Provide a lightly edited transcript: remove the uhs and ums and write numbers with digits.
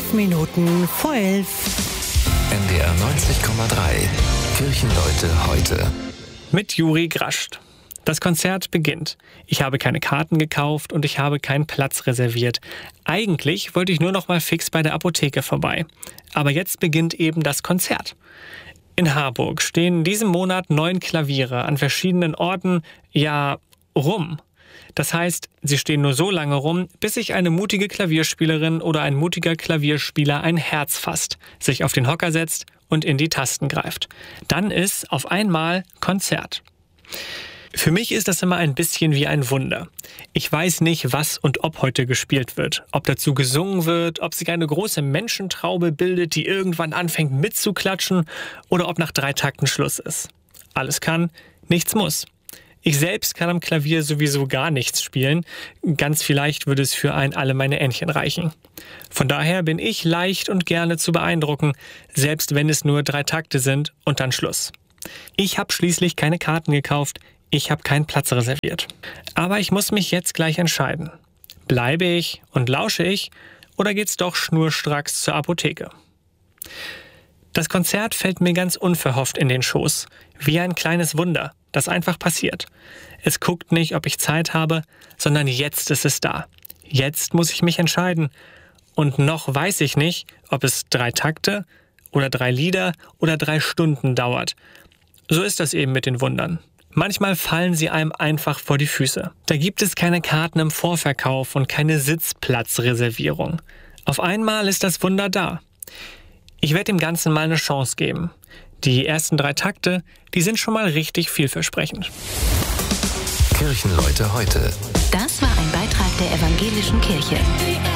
Minuten vor 11. NDR 90,3. Kirchenleute heute. Mit Juri Grascht. Das Konzert beginnt. Ich habe keine Karten gekauft und ich habe keinen Platz reserviert. Eigentlich wollte ich nur noch mal fix bei der Apotheke vorbei. Aber jetzt beginnt eben das Konzert. In Harburg stehen in diesem Monat 9 Klaviere an verschiedenen Orten, rum. Das heißt, sie stehen nur so lange rum, bis sich eine mutige Klavierspielerin oder ein mutiger Klavierspieler ein Herz fasst, sich auf den Hocker setzt und in die Tasten greift. Dann ist auf einmal Konzert. Für mich ist das immer ein bisschen wie ein Wunder. Ich weiß nicht, was und ob heute gespielt wird. Ob dazu gesungen wird, ob sich eine große Menschentraube bildet, die irgendwann anfängt mitzuklatschen oder ob nach 3 Takten Schluss ist. Alles kann, nichts muss. Ich selbst kann am Klavier sowieso gar nichts spielen. Ganz vielleicht würde es für ein Alle meine Entchen reichen. Von daher bin ich leicht und gerne zu beeindrucken, selbst wenn es nur 3 Takte sind und dann Schluss. Ich habe schließlich keine Karten gekauft, ich habe keinen Platz reserviert. Aber ich muss mich jetzt gleich entscheiden. Bleibe ich und lausche ich oder geht's doch schnurstracks zur Apotheke? Das Konzert fällt mir ganz unverhofft in den Schoß, wie ein kleines Wunder, das einfach passiert. Es guckt nicht, ob ich Zeit habe, sondern jetzt ist es da. Jetzt muss ich mich entscheiden. Und noch weiß ich nicht, ob es 3 Takte oder 3 Lieder oder 3 Stunden dauert. So ist das eben mit den Wundern. Manchmal fallen sie einem einfach vor die Füße. Da gibt es keine Karten im Vorverkauf und keine Sitzplatzreservierung. Auf einmal ist das Wunder da. Ich werde dem Ganzen mal eine Chance geben. Die ersten 3 Takte, die sind schon mal richtig vielversprechend. Kirchenleute heute. Das war ein Beitrag der Evangelischen Kirche.